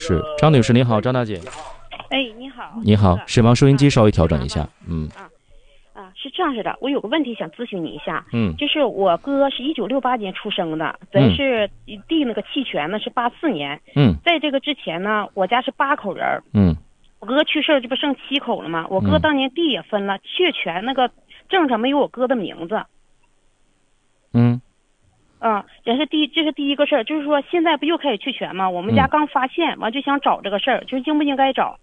是张女士，你好，张大姐。 哎，你好。 你好，沈阳收音机稍微调整一下。 是这样式的，我有个问题想咨询你一下。就是我哥是1968年出生的，咱是地那个弃权呢是84年。在这个之前呢，我家是8口人。我哥去世了，这不剩7口了吗？我哥当年地也分了，确权那个证上没有我哥的名字。这是第一个事儿，就是说现在不又开始确权吗？我们家刚发现，完就想找这个事儿，就是应不应该找。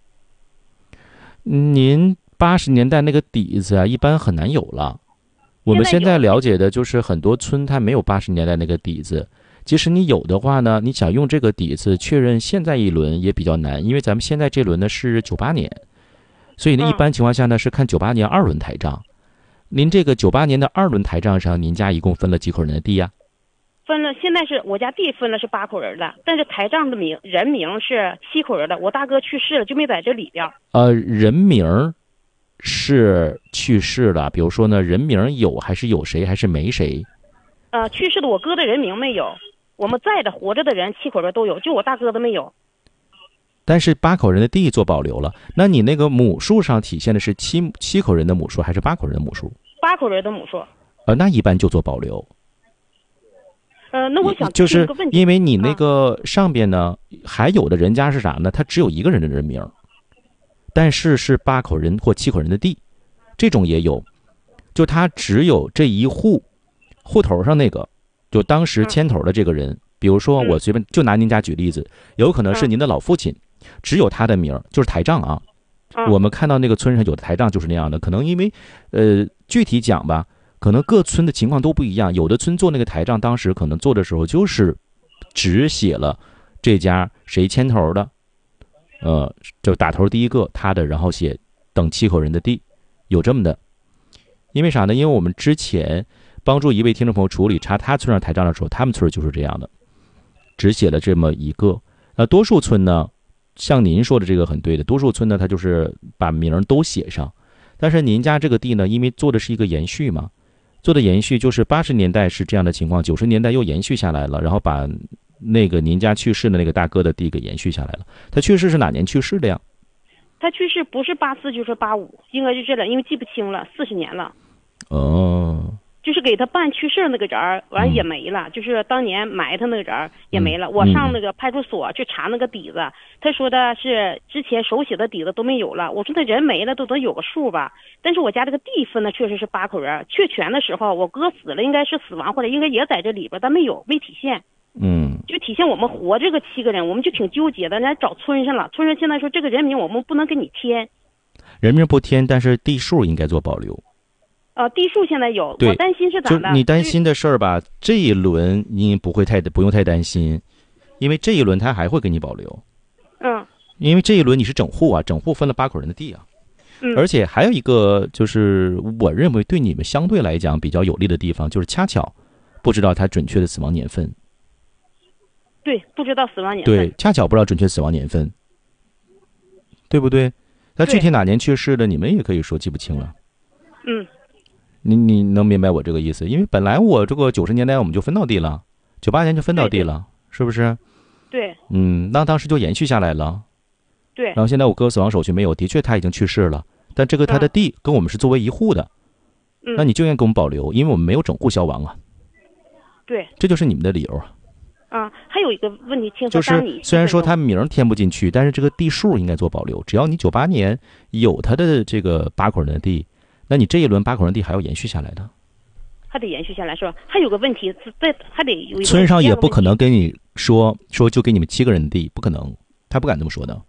您80年代那个底子啊，一般很难有了。我们现在了解的就是很多村它没有80年代那个底子，即使你有的话呢，你想用这个底子确认现在一轮也比较难，因为咱们现在这轮呢是98年，所以呢一般情况下呢是看98年2轮台账。您这个98年的2轮台账上，您家一共分了几口人的地呀？ 分了，现在是我家地分了是8口人的，但是台账的人名是7口人的。我大哥去世了，就没在这里边。 人名是去世了，比如说呢，人名有还是有谁还是没谁？ 去世的我哥的人名没有，我们在的活着的人7口人都有，就我大哥的没有。 但是8口人的地做保留了，那你那个母数上体现的是七口人的母数还是8口人的母数 ？8口人的母数。 那一般就做保留。 那我想就是因为你那个上边呢，还有的人家是啥呢？他只有一个人的人名，但是是8口人或7口人的地，这种也有。就他只有这一户头上那个，就当时牵头的这个人，比如说我随便就拿您家举例子，有可能是您的老父亲，只有他的名，就是台账啊。我们看到那个村上有的台账就是那样的，可能因为具体讲吧。可能各村的情况都不一样，有的村做那个台账，当时可能做的时候就是只写了这家谁牵头的，就打头第一个他的，然后写等7口人的地，有这么的。因为啥呢？因为我们之前帮助一位听众朋友处理查他村上台账的时候，他们村就是这样的，只写了这么一个。多数村呢，像您说的这个很对的，多数村呢，他就是把名都写上，但是您家这个地呢，因为做的是一个延续嘛。做的延续就是80年代是这样的情况，90年代又延续下来了，然后把那个您家去世的那个大哥的地给延续下来了。他去世是哪年去世的呀？ 他去世不是84就是85，应该就这了，因为记不清了，40年了。就是给他办去世那个人完也没了，就是当年埋他那个人也没了。我上那个派出所去查那个底子，他说的是之前手写的底子都没有了。我说他人没了都得有个数吧，但是我家这个地分呢确实是8口人，确权的时候我哥死了，应该是死亡或者应该也在这里边，但没体现。就体现我们活这个7个人，我们就挺纠结的，人家找村上了，村上现在说这个人名我们不能给你添， 人名不添，但是地数应该做保留。 地数现在有，我担心是咋的？ 就你担心的事儿吧，这一轮你不用太担心，因为这一轮他还会给你保留。因为这一轮你是整户啊，整户分了8口人的地啊。而且还有一个就是我认为对你们相对来讲比较有利的地方，就是恰巧不知道他准确的死亡年份。 对，不知道死亡年份。 对，恰巧不知道准确死亡年份，对不对？他具体哪年去世的，你们也可以说记不清了。你能明白我这个意思？因为本来我这个90年代我们就分到地了，98年就分到地了，是不是？ 对。 那当时就延续下来了。 对。 然后现在我哥死亡手续没有，的确他已经去世了，但这个他的地跟我们是作为一户的，那你就应该给我们保留，因为我们没有整户消亡啊。 对。 这就是你们的理由啊。 还有一个问题， 就是虽然说他名填不进去，但是这个地数应该做保留。只要你98年有他的这个8口人的地，那你这一轮8口人地还要延续下来的， 还得延续下来是吧？还有个问题，还得有一个村上也不可能跟你说就给你们7个人的地，不可能，他不敢这么说的。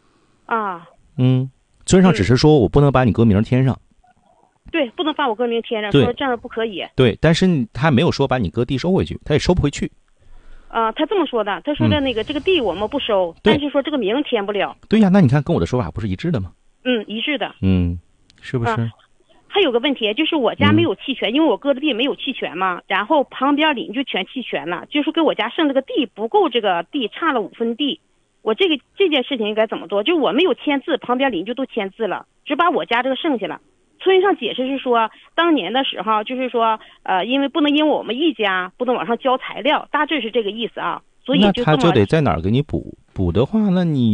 村上只是说我不能把你哥名添上。 对，不能把我哥名添上，说这样不可以。 对，但是他没有说把你哥地收回去，他也收不回去。 他这么说的，他说的这个地我们不收，但是说这个名填不了。 对呀，那你看跟我的说法不是一致的吗？ 一致的。 是不是？ 还有个问题，就是我家没有弃权，因为我哥的地没有弃权嘛，然后旁边邻居全弃权了，就是给我家剩这个地不够，这个地差了5分地。我这件事情应该怎么做？就我没有签字，旁边邻居都签字了，只把我家这个剩下了。村上解释是说，当年的时候就是说，因为因为我们一家不能往上交材料，大致是这个意思啊。所以那他就得在哪儿给你补？ 补的话，那你